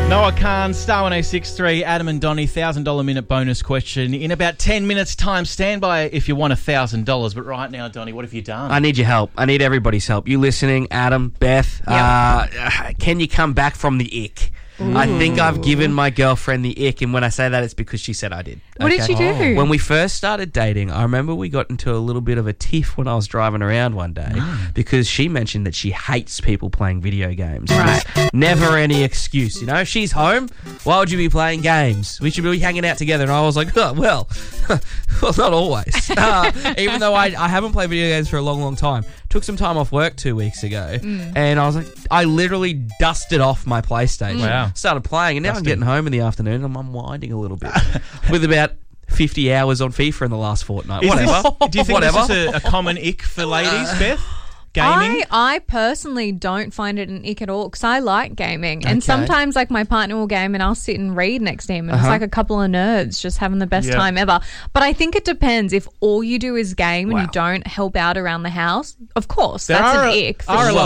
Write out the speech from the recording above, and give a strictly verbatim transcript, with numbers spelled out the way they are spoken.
Noah Khan, Star one oh six three, Adam and Donnie, one thousand dollars minute bonus question. In about ten minutes' time, stand by if you want one thousand dollars. But right now, Donnie, what have you done? I need your help. I need everybody's help. You listening, Adam, Beth? Yep. Uh, can you come back from the ick? Ooh. I think I've given my girlfriend the ick, and when I say that, it's because she said I did. What okay? did she do? When we first started dating, I remember we got into a little bit of a tiff when I was driving around one day because she mentioned that she hates people playing video games. Right. There's never any excuse, you know? If she's home, why would you be playing games? We should be hanging out together. And I was like, oh, well, well, not always. Uh, even though I, I haven't played video games for a long, long time. Took some time off work two weeks ago, Mm. and I was like, I literally dusted off my PlayStation. Wow. Started playing, and now Dusting. I'm getting home in the afternoon and I'm unwinding a little bit with about fifty hours on FIFA in the last fortnight. Is Whatever. This, do you think Whatever. this is a, a common ick for ladies, Beth? Gaming? I, I personally don't find it an ick at all because I like gaming. And Okay. sometimes, like, my partner will game and I'll sit and read next to him. And Uh-huh. it's like a couple of nerds just having the best Yeah. time ever. But I think it depends. If all you do is game and Wow. you don't help out around the house, of course, There that's are an a- ick. for are a sure. lot